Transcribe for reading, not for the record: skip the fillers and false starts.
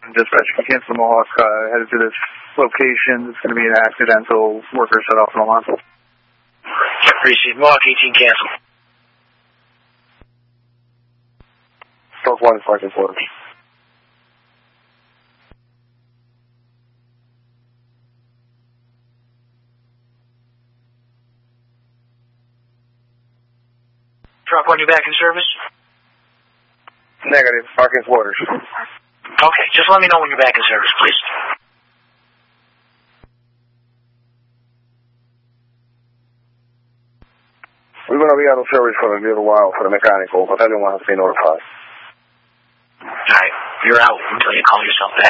Dispatch. You can cancel the Mohawk, headed to this location. It's going to be an accidental worker shut off an alarm. Received. Mohawk 18 cancel. Talk 1 parking quarters. Truck 1, you back in service? Negative. Parking quarters. Okay, just let me know when you're back in service, please. We're going to be out of service for a little while for the mechanical, but everyone has been notified. Alright, you're out until you call yourself back.